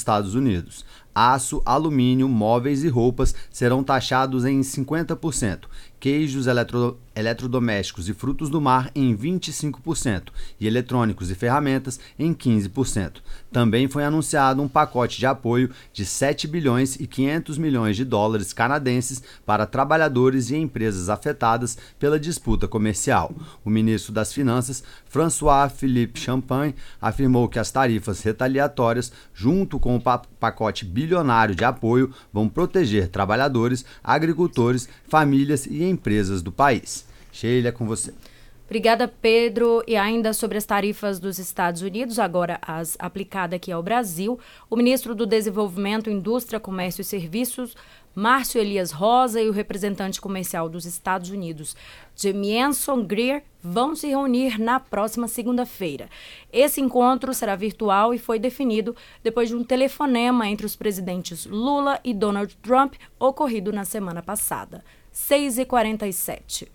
Estados Unidos. Aço, alumínio, móveis e roupas serão taxados em 50%, queijos, eletrodomésticos e frutos do mar em 25% e eletrônicos e ferramentas em 15%. Também foi anunciado um pacote de apoio de 7 bilhões e 500 milhões de dólares canadenses para trabalhadores e empresas afetadas pela disputa comercial. O ministro das Finanças, François-Philippe Champagne, afirmou que as tarifas retaliatórias, junto com o pacote bilionário de apoio, vão proteger trabalhadores, agricultores, famílias e empresas do país. Sheila, é com você. Obrigada, Pedro. E ainda sobre as tarifas dos Estados Unidos, agora as aplicadas aqui ao Brasil, o ministro do Desenvolvimento, Indústria, Comércio e Serviços, Márcio Elias Rosa, e o representante comercial dos Estados Unidos, Jamieson Greer, vão se reunir na próxima segunda-feira. Esse encontro será virtual e foi definido depois de um telefonema entre os presidentes Lula e Donald Trump, ocorrido na semana passada. 6h47.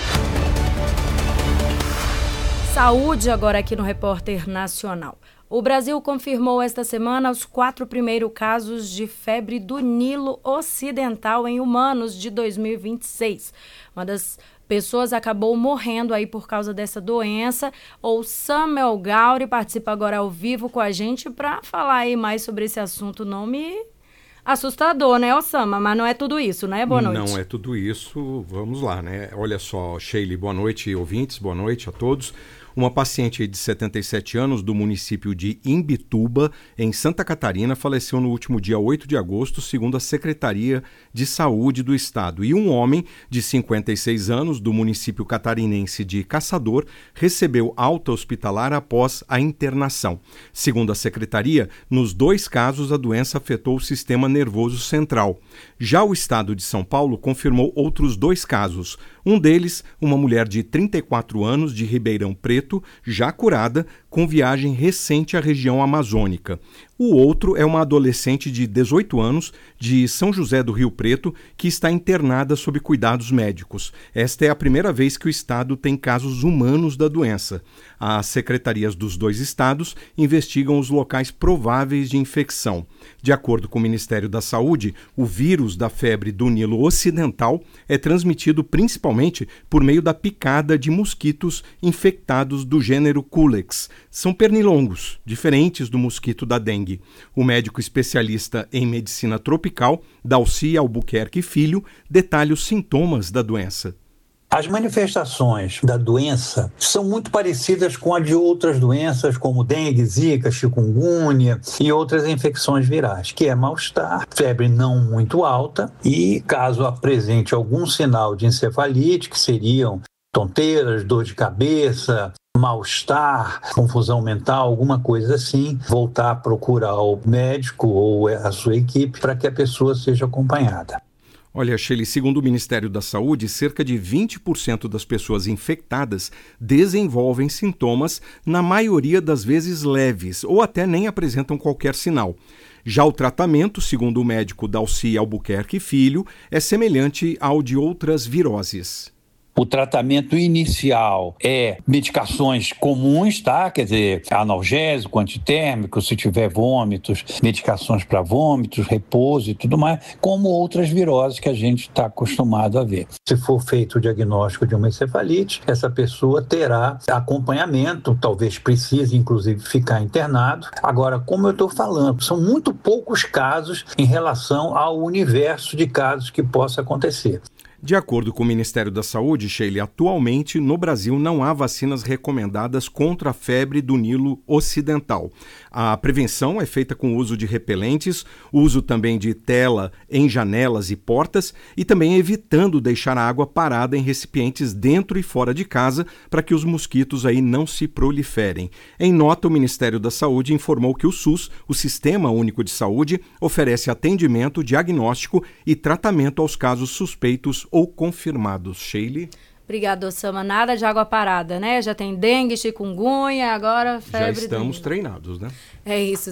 Saúde agora aqui no Repórter Nacional. O Brasil confirmou esta semana os 4 primeiros casos de febre do Nilo Ocidental em humanos de 2026. Uma das pessoas acabou morrendo aí por causa dessa doença. O Samuel Gauri participa agora ao vivo com a gente para falar aí mais sobre esse assunto. Nome assustador, né, Osama? Mas não é tudo isso, né? Boa noite. Não é tudo isso. Vamos lá, né? Olha só, Sheila, boa noite, ouvintes, boa noite a todos. Uma paciente de 77 anos do município de Imbituba, em Santa Catarina, faleceu no último dia 8 de agosto, segundo a Secretaria de Saúde do Estado. E um homem de 56 anos do município catarinense de Caçador recebeu alta hospitalar após a internação. Segundo a Secretaria, nos 2 casos a doença afetou o sistema nervoso central. Já o Estado de São Paulo confirmou outros 2 casos. Um deles, uma mulher de 34 anos de Ribeirão Preto, já curada, com viagem recente à região amazônica. O outro é uma adolescente de 18 anos, de São José do Rio Preto, que está internada sob cuidados médicos. Esta é a primeira vez que o estado tem casos humanos da doença. As secretarias dos 2 estados investigam os locais prováveis de infecção. De acordo com o Ministério da Saúde, o vírus da febre do Nilo Ocidental é transmitido principalmente por meio da picada de mosquitos infectados do gênero Culex. São pernilongos, diferentes do mosquito da dengue. O médico especialista em medicina tropical, Dalci Albuquerque Filho, detalha os sintomas da doença. As manifestações da doença são muito parecidas com a de outras doenças, como dengue, zika, chikungunya e outras infecções virais, que é mal-estar, febre não muito alta e, caso apresente algum sinal de encefalite, que seriam tonteiras, dor de cabeça, mal-estar, confusão mental, alguma coisa assim, voltar a procurar o médico ou a sua equipe para que a pessoa seja acompanhada. Olha, Sheila, segundo o Ministério da Saúde, cerca de 20% das pessoas infectadas desenvolvem sintomas, na maioria das vezes leves, ou até nem apresentam qualquer sinal. Já o tratamento, segundo o médico Dalci Albuquerque Filho, é semelhante ao de outras viroses. O tratamento inicial é medicações comuns, tá? Quer dizer, analgésico, antitérmico, se tiver vômitos, medicações para vômitos, repouso e tudo mais, como outras viroses que a gente está acostumado a ver. Se for feito o diagnóstico de uma encefalite, essa pessoa terá acompanhamento, talvez precise, inclusive, ficar internado. Agora, como eu estou falando, são muito poucos casos em relação ao universo de casos que possa acontecer. De acordo com o Ministério da Saúde, Sheila, atualmente no Brasil não há vacinas recomendadas contra a febre do Nilo Ocidental. A prevenção é feita com o uso de repelentes, uso também de tela em janelas e portas e também evitando deixar a água parada em recipientes dentro e fora de casa para que os mosquitos aí não se proliferem. Em nota, o Ministério da Saúde informou que o SUS, o Sistema Único de Saúde, oferece atendimento, diagnóstico e tratamento aos casos suspeitos ou confirmados. Sheila? Obrigada, Osama. Nada de água parada, né? Já tem dengue, chikungunya, agora febre. Já estamos treinados, né? É isso,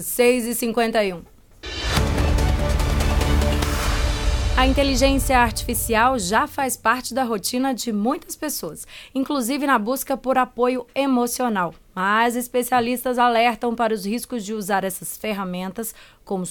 6h51. A inteligência artificial já faz parte da rotina de muitas pessoas, inclusive na busca por apoio emocional. Mas especialistas alertam para os riscos de usar essas ferramentas como